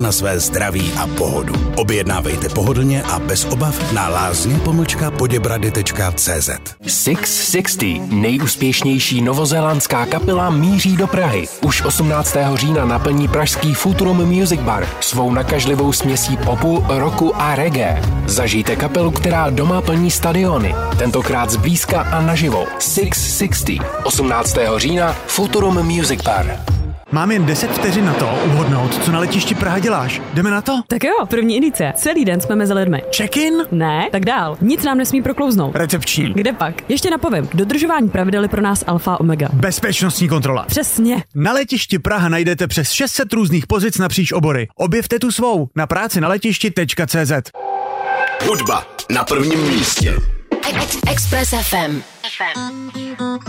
na své zdraví a pohodu. Objednávejte pohodlně a bez obav na lázně-poděbrady.cz. 660, nejúspěšnější novozélandská kapela, míří do Prahy. Už 18. října naplní pražský Futurum Music Bar svou nakažlivou směsí popu, rocku a reggae. Zažijte kapelu, která doma plní stadiony. Tentokrát zblízka a naživo. 660, 18. října, Futurum Music Bar. Mám jen 10 vteřin na to uhodnout, co na letišti Praha děláš. Jdeme na to? Tak jo, první indicie. Celý den jsme mezi lidmi. Check-in? Ne, tak dál. Nic nám nesmí proklouznout. Recepční. Kde pak? Ještě napovím. Dodržování pravidel je pro nás alfa omega. Bezpečnostní kontrola. Přesně. Na letišti Praha najdete přes 600 různých pozic napříč obory. Objevte tu svou na práci na letišti.cz. Hudba na prvním místě. Express FM.